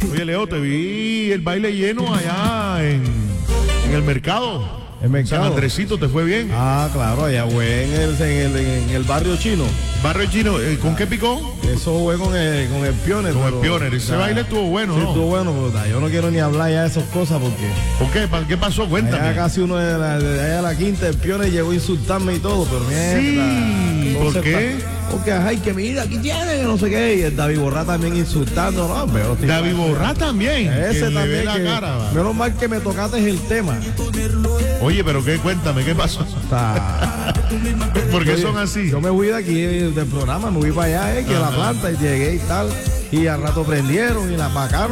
Oye, Leo, te vi el baile lleno allá en el mercado. ¿El mercado? San Andresito, ¿te fue bien? Ah, claro, allá fue en el barrio chino. Barrio Chino, ¿con qué picó? Eso fue con el Pioner. Con el Pioner. Ese baile estuvo bueno, sí, ¿no? estuvo bueno, pero yo no quiero ni hablar ya de esas cosas porque... ¿Por qué? ¿Qué pasó? Cuéntame. Allá casi uno de allá a la quinta, el Pioner llegó a insultarme y todo, pero mierda. Sí, ¿por qué? Porque, ay, que mira, aquí tiene, que no sé qué. Y el David Borrá también insultando, ¿no? Pero, David Borrá también. Ese que le ve también. la cara, va. Menos mal que me tocaste el tema. Oye, pero qué, cuéntame, ¿qué pasó? ¿Por qué son así? Yo me fui de aquí del programa, me fui para allá, que a la planta y llegué y tal. Y al rato prendieron y la pacaron.